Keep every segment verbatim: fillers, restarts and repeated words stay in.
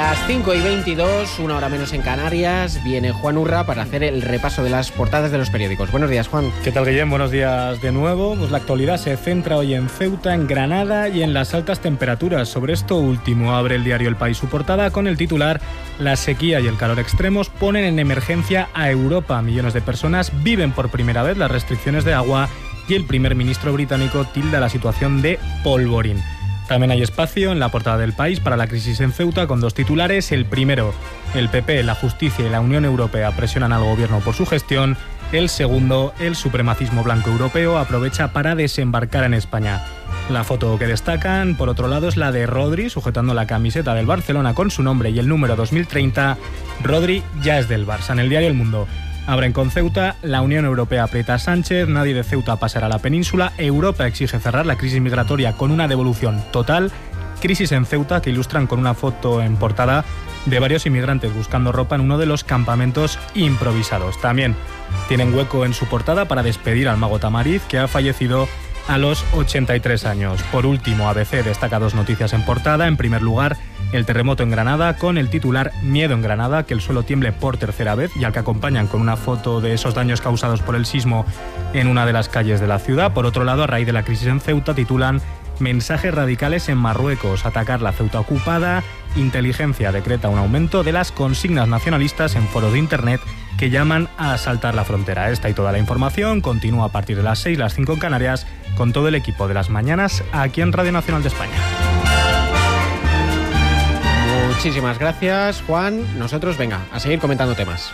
Las cinco y veintidós, una hora menos en Canarias, viene Juan Urra para hacer el repaso de las portadas de los periódicos. Buenos días, Juan. ¿Qué tal, Guillem? Buenos días de nuevo. Pues la actualidad se centra hoy en Ceuta, en Granada y en las altas temperaturas. Sobre esto último abre el diario El País su portada con el titular: la sequía y el calor extremos ponen en emergencia a Europa. Millones de personas viven por primera vez las restricciones de agua y el primer ministro británico tilda la situación de polvorín. También hay espacio en la portada del País para la crisis en Ceuta con dos titulares. El primero, el P P, la Justicia y la Unión Europea presionan al gobierno por su gestión. El segundo, el supremacismo blanco europeo aprovecha para desembarcar en España. La foto que destacan, por otro lado, es la de Rodri sujetando la camiseta del Barcelona con su nombre y el número dos mil treinta. Rodri ya es del Barça. En el diario El Mundo: abren con Ceuta, la Unión Europea aprieta a Sánchez, nadie de Ceuta pasará a la península, Europa exige cerrar la crisis migratoria con una devolución total, crisis en Ceuta que ilustran con una foto en portada de varios inmigrantes buscando ropa en uno de los campamentos improvisados. También tienen hueco en su portada para despedir al mago Tamariz, que ha fallecido a los ochenta y tres años. Por último, A B C destaca dos noticias en portada. En primer lugar, el terremoto en Granada, con el titular Miedo en Granada, que el suelo tiemble por tercera vez, y al que acompañan con una foto de esos daños causados por el sismo en una de las calles de la ciudad. Por otro lado, a raíz de la crisis en Ceuta, titulan Mensajes radicales en Marruecos, atacar la Ceuta ocupada, inteligencia decreta un aumento de las consignas nacionalistas en foros de internet que llaman a asaltar la frontera. Esta y toda la información continúa a partir de las seis, las cinco en Canarias, con todo el equipo de las mañanas aquí en Radio Nacional de España. Muchísimas gracias, Juan. Nosotros, venga, a seguir comentando temas.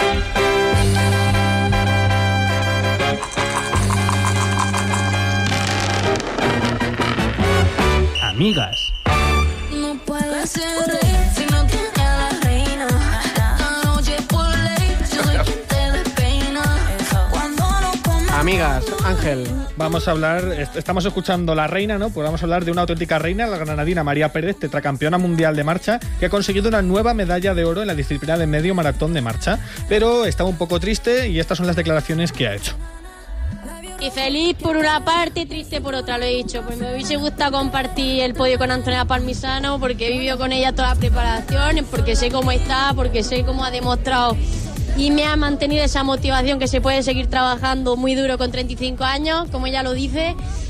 Amigas. No puede ser rey si no tiene a la reina. La noche por ley, yo soy quien te despeina. Cuando no come... Amigas, Ángel. Vamos a hablar, estamos escuchando La Reina, ¿no? Pues vamos a hablar de una auténtica reina, la granadina María Pérez, tetracampeona mundial de marcha, que ha conseguido una nueva medalla de oro en la disciplina de medio maratón de marcha. Pero estaba un poco triste y estas son las declaraciones que ha hecho. Y feliz por una parte, triste por otra, lo he dicho. Pues me hubiese gustado compartir el podio con Antonella Palmisano, porque he vivido con ella toda la preparación, porque sé cómo está, porque sé cómo ha demostrado y me ha mantenido esa motivación que se puede seguir trabajando muy duro con treinta y cinco años, como ella lo dice.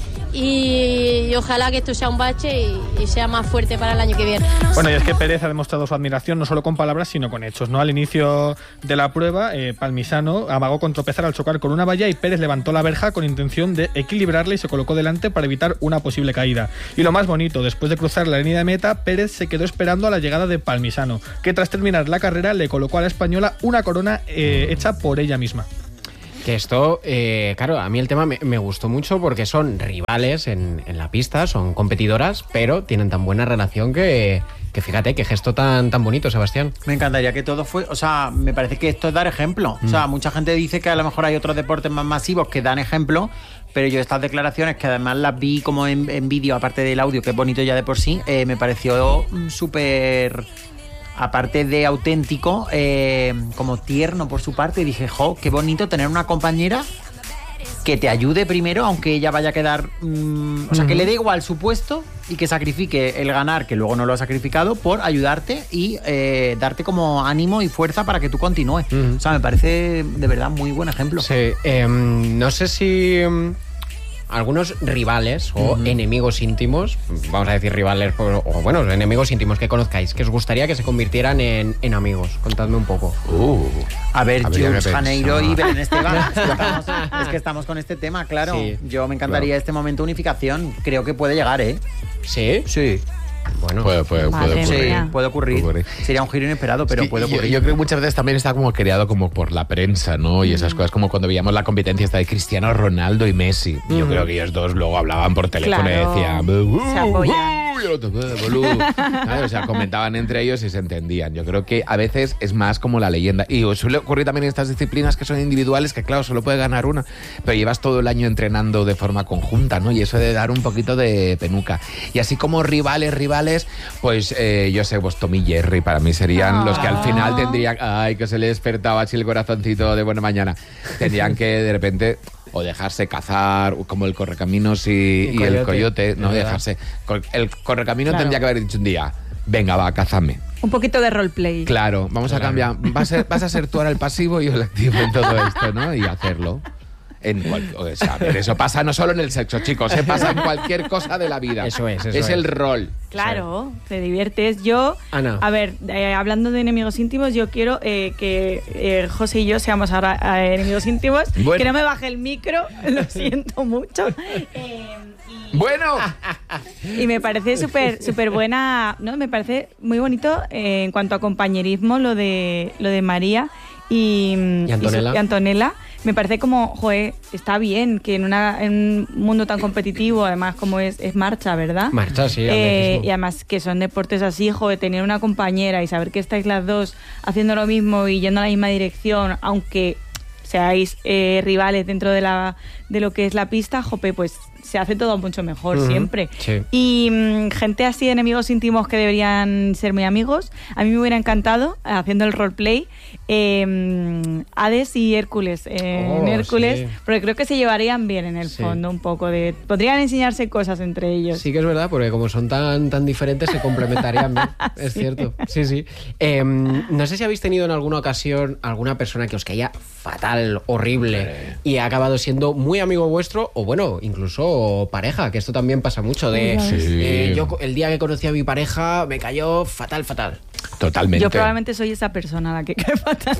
Y, y ojalá que esto sea un bache y, y sea más fuerte para el año que viene. Bueno, y es que Pérez ha demostrado su admiración no solo con palabras, sino con hechos, ¿no? Al inicio de la prueba, eh, Palmisano amagó con tropezar al chocar con una valla y Pérez levantó la verja con intención de equilibrarla y se colocó delante para evitar una posible caída. Y lo más bonito, después de cruzar la línea de meta, Pérez se quedó esperando a la llegada de Palmisano, que tras terminar la carrera le colocó a la española una corona eh, hecha por ella misma. Que esto, eh, claro, a mí el tema me, me gustó mucho porque son rivales en, en la pista, son competidoras, pero tienen tan buena relación que, que fíjate, qué gesto tan, tan bonito, Sebastián. Me encantaría que todo fue, o sea, me parece que esto es dar ejemplo. Mm. O sea, mucha gente dice que a lo mejor hay otros deportes más masivos que dan ejemplo, pero yo estas declaraciones, que además las vi como en, en vídeo, aparte del audio, que es bonito ya de por sí, eh, me pareció súper... aparte de auténtico, eh, como tierno por su parte, dije, jo, qué bonito tener una compañera que te ayude primero, aunque ella vaya a quedar, mmm, o sea, que le dé igual su puesto y que sacrifique el ganar, que luego no lo ha sacrificado, por ayudarte y eh, darte como ánimo y fuerza para que tú continúes. Uh-huh. O sea, me parece de verdad muy buen ejemplo. Sí, eh, no sé si... algunos rivales o uh-huh. enemigos íntimos, vamos a decir rivales o, o bueno, enemigos íntimos que conozcáis, que os gustaría que se convirtieran en, en amigos. Contadme un poco. Uh. A ver, Jules Janeiro y Belén Esteban. Es que, estamos, es que estamos con este tema, claro. Sí, yo me encantaría claro. este momento de unificación. Creo que puede llegar, ¿eh? ¿Sí? Sí. Bueno, puede, puede, puede ocurrir. Sí, puede ocurrir. puede ocurrir. Sería un giro inesperado, pero es que puede ocurrir. Yo, yo creo que muchas veces también está como creado como por la prensa, ¿no? Y esas cosas, como cuando veíamos la competencia esta de Cristiano Ronaldo y Messi. Uh-huh. Yo creo que ellos dos luego hablaban por teléfono claro. y decían... Uh, se apoyan. Uh, o sea, comentaban entre ellos y se entendían. Yo creo que a veces es más como la leyenda. Y os suele ocurrir también en estas disciplinas que son individuales, que claro, solo puede ganar una, pero llevas todo el año entrenando de forma conjunta, ¿no? Y eso de dar un poquito de penuca. Y así como rivales, rivales, pues eh, yo sé, pues Tom y Jerry para mí serían oh. los que al final tendrían, ay, que se le despertaba así el corazoncito de buena mañana. Tendrían que de repente... o dejarse cazar, como el correcaminos y, y el coyote, no dejarse. El correcaminos claro. tendría que haber dicho un día, venga, va, cázame. Un poquito de roleplay. Claro, vamos a cambiar. Vas a, ser, vas a ser tú ahora el pasivo y yo el activo en todo esto, ¿no? Y hacerlo. En cual, o sea, a ver, eso pasa no solo en el sexo, chicos, se pasa en cualquier cosa de la vida. Eso es, eso es. es. el rol. Claro, te diviertes. Yo, Ana. a ver, eh, hablando de enemigos íntimos, yo quiero eh, que eh, José y yo seamos ahora eh, enemigos íntimos. Bueno. Que no me baje el micro, lo siento mucho. Eh, y, Bueno. y me parece súper súper buena, ¿no? Me parece muy bonito eh, en cuanto a compañerismo lo de lo de María y, Y Antonella. y, su- y Antonella. Me parece como, joder, está bien que en, una, en un mundo tan competitivo, además como es, es marcha, ¿verdad? Marcha, sí, Eh, atletismo. y además que son deportes así, joder, tener una compañera y saber que estáis las dos haciendo lo mismo y yendo a la misma dirección, aunque seáis eh, rivales dentro de la de lo que es la pista, jope, pues se hace todo mucho mejor Ujú, siempre. sí. Y mm, gente así, enemigos íntimos que deberían ser muy amigos, a mí me hubiera encantado, haciendo el roleplay, eh, Hades y Hércules. Eh, Oh, en Hércules, sí. porque creo que se llevarían bien en el Sí. fondo un poco de... Podrían enseñarse cosas entre ellos. Sí que es verdad, porque como son tan, tan diferentes se complementarían bien. Es cierto. Sí, sí. Eh, no sé si habéis tenido en alguna ocasión alguna persona que os caía fatal, horrible, y ha acabado siendo muy amigo vuestro, o bueno, incluso pareja, que esto también pasa mucho. De Sí. eh, yo el día que conocí a mi pareja me cayó fatal, fatal. Totalmente. Yo probablemente soy esa persona a la que cae fatal.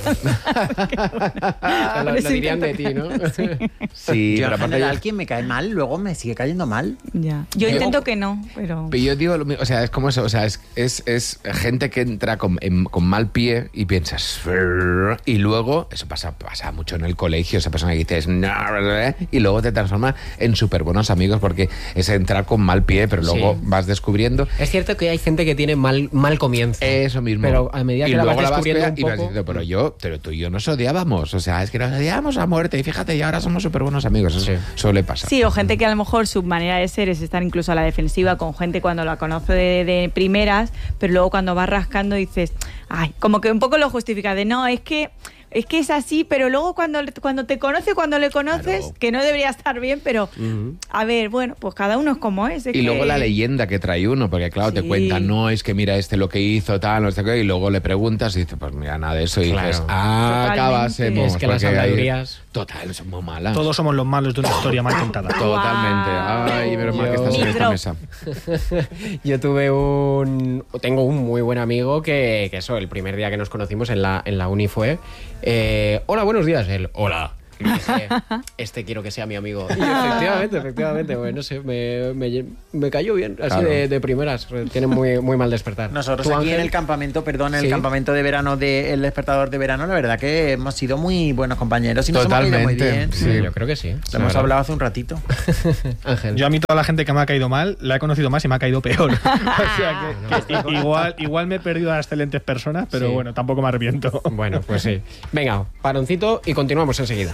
lo, Por lo eso dirían de intento- ti, ¿no? Sí. Sí, Yo pero en aparte general, yo- quien me cae mal, luego me sigue cayendo mal. Ya. Yo Eh, intento o- que no, pero... Pero yo digo, lo mismo, o sea, es como eso, o sea, es, es, es gente que entra con, en- con mal pie y piensas, "Frrr", y luego, eso pasa, pasa mucho en el colegio, esa persona que dices, "No", y luego te transforma en súper buenos amigos porque es entrar con mal pie, pero luego Sí. vas descubriendo. Es cierto que hay gente que tiene mal, mal comienzo. Eso mismo. Pero a medida y que la luego vas descubriendo crea- un y vas poco- diciendo, pero yo, pero tú y yo nos odiábamos, o sea, es que nos odiábamos a muerte y fíjate, y ahora somos súper buenos amigos, eso Sí. suele pasar. Sí, o gente que a lo mejor su manera de ser es estar incluso a la defensiva con gente cuando la conoce de, de primeras, pero luego cuando vas rascando dices, ay, como que un poco lo justifica de no, es que es que es así, pero luego cuando, cuando te conoce, cuando le conoces, Claro. que no debería estar bien, pero a ver, bueno, pues cada uno es como es. es Y luego que- la leyenda que trae uno, porque claro, te Sí. cuentan, no, es que mira este lo que hizo, tal, no sé qué, y luego le preguntas y dices, pues mira, nada de eso, y Claro. dices, ah, Totalmente. acabásemos. Es que las porque hay- habladurías- Total, son muy malas. Todos somos los malos de una historia mal contada. Totalmente. Guau. Ay, pero mal que estás en Mic esta drop. mesa. Yo tuve un... Tengo un muy buen amigo que, que eso, el primer día que nos conocimos en la, en la uni fue... eh, hola, buenos días. Él, hola. Y dije, este quiero que sea mi amigo. Y efectivamente, efectivamente, bueno, no sé, me, me, me cayó bien, así Claro. de, de primeras. Tiene muy, muy mal despertar. Nosotros ¿Tú, aquí en Ángel? el campamento, perdón, en Sí. el campamento de verano del despertador de verano, la verdad que hemos sido muy buenos compañeros y nos hemos caído muy Totalmente, bien. sí. Yo creo que sí. Lo hemos hablado hace un ratito. Ángel. Yo a mí toda la gente que me ha caído mal, la he conocido más y me ha caído peor. O sea que, que igual, igual me he perdido a excelentes personas, pero Sí. bueno, tampoco me arrepiento. Bueno, pues sí. Venga, paroncito y continuamos enseguida.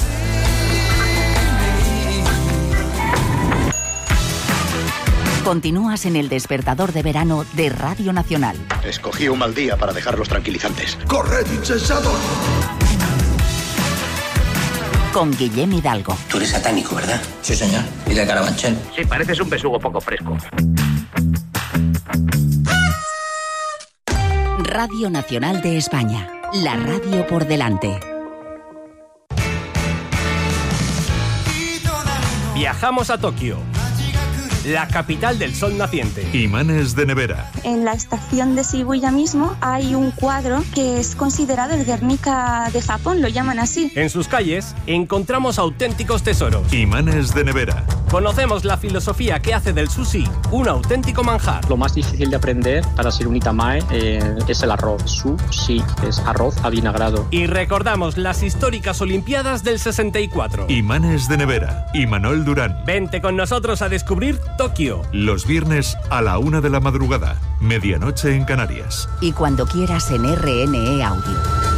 Continúas en el despertador de verano de Radio Nacional. Escogí un mal día para dejar los tranquilizantes. ¡Corred, insensatos! Con Guillem Hidalgo. Tú eres satánico, ¿verdad? Sí, señor. ¿Y de Carabanchel? Sí, pareces un besugo poco fresco. Radio Nacional de España. La radio por delante. Viajamos a Tokio, la capital del sol naciente. Imanes de nevera. En la estación de Shibuya mismo hay un cuadro que es considerado el Guernica de Japón, lo llaman así. En sus calles encontramos auténticos tesoros. Imanes de nevera. Conocemos la filosofía que hace del sushi un auténtico manjar. Lo más difícil de aprender para ser un itamae eh, es el arroz. Sushi es arroz avinagrado. Y recordamos las históricas Olimpiadas del sesenta y cuatro. Imanes de nevera. Imanol Durán. Vente con nosotros a descubrir Tokio. Los viernes a la una de la madrugada. Medianoche en Canarias. Y cuando quieras en R N E Audio.